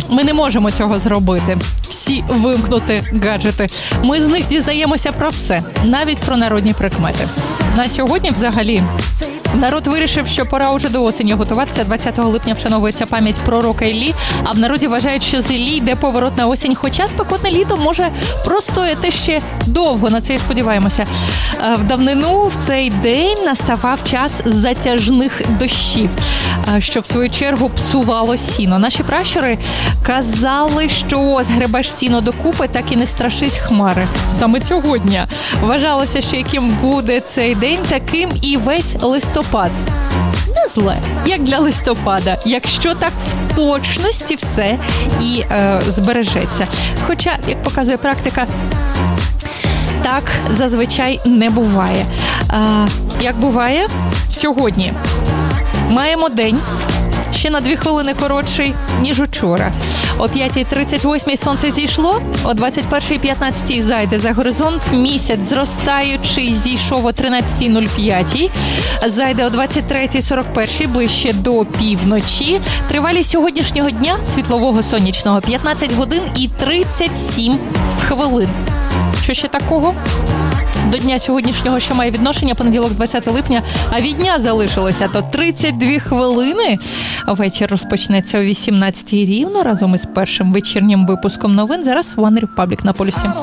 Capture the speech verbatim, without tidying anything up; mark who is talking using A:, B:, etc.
A: Ми не можемо цього зробити. Всі вимкнути гаджети. Ми з них дізнаємося про все, навіть про народні прикмети. На сьогодні взагалі народ вирішив, що пора уже до осені готуватися. двадцятого липня вшановується пам'ять пророка Іллі, а в народі вважають, що з Іллі йде поворот на осінь, хоча спекотне літо може простояти ще довго, на це і сподіваємося. В давнину в цей день наставав час затяжних дощів, що в свою чергу псувало сіно. Наші пращури казали, що згребеш сіно докупи, так і не страшись хмари. Саме цього дня вважалося, що яким буде цей день, таким і весь листопад. Не зле, як для листопада, якщо так в точності все і е, збережеться. Хоча, як показує практика, так зазвичай не буває. Е, як буває? Сьогодні маємо день ще на дві хвилини коротший, ніж учора. О п'ятій тридцять восьмій сонце зійшло, о двадцять першій п'ятнадцятій зайде за горизонт, місяць зростаючий зійшов о тринадцятій нуль п'ять, зайде о двадцять третій сорок один, ближче до півночі. Тривалість сьогоднішнього дня, світлового сонячного, п'ятнадцять годин і тридцять сім хвилин. Що ще такого? До дня сьогоднішнього, що має відношення, понеділок двадцяте липня, а від дня залишилося то тридцять дві хвилини. Вечір розпочнеться о вісімнадцятій рівно разом із першим вечірнім випуском новин. Зараз One Republic на полюсі.